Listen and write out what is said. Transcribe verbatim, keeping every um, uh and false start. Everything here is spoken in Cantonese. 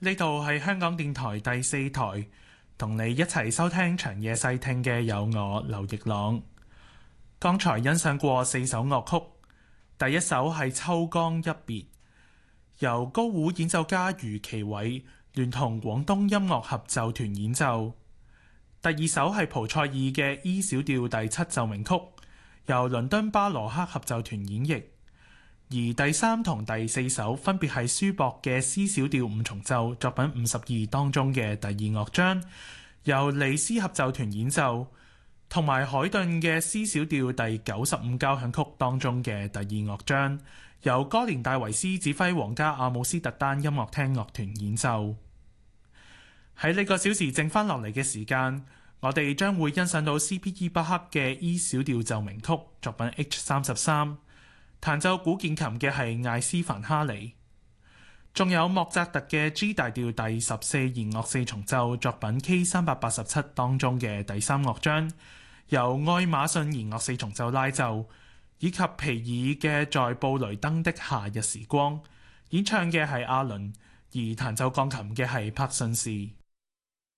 呢度係香港電台第四台，同你一齊收聽長夜細聽嘅有我劉奕朗。剛才欣賞過四首樂曲，第一首係《秋江一別》，由高胡演奏家余其偉聯同廣東音樂合奏團演奏。第二首係蒲塞爾嘅 E 小調第七奏鳴曲，由倫敦巴羅克合奏團演繹。而第三同第四首分別係舒伯嘅 C 小調五重奏作品五十二當中嘅第二樂章，由尼斯合奏團演奏，同埋海頓嘅 C 小調第九十五交響曲當中嘅第二樂章，由哥連戴維斯指揮皇家阿姆斯特丹音樂廳樂團演奏。喺呢個小時剩翻落嚟嘅時間，我哋將會欣賞到斯皮爾巴克嘅 E 小調奏鳴曲作品 H 三十三。彈奏古鍵琴嘅係艾斯凡哈尼，仲有莫扎特嘅 G 大調第十四弦樂四重奏作品 K 三百八十七當中嘅第三樂章，由愛馬遜弦樂四重奏拉奏，以及皮爾嘅在布雷登的夏日時光，演唱嘅係阿倫，而彈奏鋼琴嘅係柏遜士。